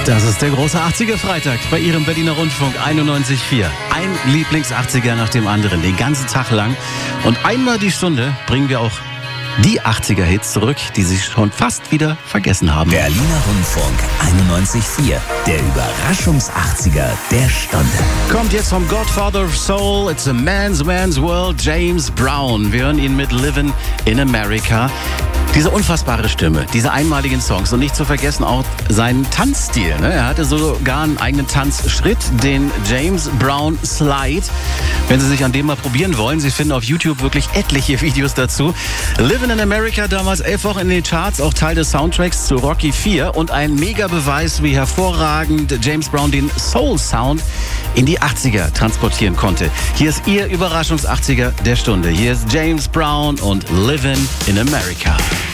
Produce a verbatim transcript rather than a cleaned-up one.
Das ist der große achtziger-Freitag bei Ihrem Berliner Rundfunk einundneunzig Komma vier. Ein Lieblings-achtziger nach dem anderen, den ganzen Tag lang. Und einmal die Stunde bringen wir auch die achtziger-Hits zurück, die Sie schon fast wieder vergessen haben. Berliner Rundfunk einundneunzig Komma vier, der Überraschungs-achtziger der Stunde. Kommt jetzt vom Godfather of Soul, It's a Man's Man's World, James Brown. Wir hören ihn mit Livin' in America. Diese unfassbare Stimme, diese einmaligen Songs und nicht zu vergessen auch seinen Tanzstil. Ne? Er hatte sogar einen eigenen Tanzschritt, den James Brown Slide. Wenn Sie sich an dem mal probieren wollen, Sie finden auf YouTube wirklich etliche Videos dazu. Livin' in America, damals elf Wochen in den Charts, auch Teil des Soundtracks zu Rocky vier und ein Mega-Beweis, wie hervorragend James Brown den Soul-Sound in die achtziger transportieren konnte. Hier ist Ihr Überraschungs-achtziger der Stunde. Hier ist James Brown und Livin' in America.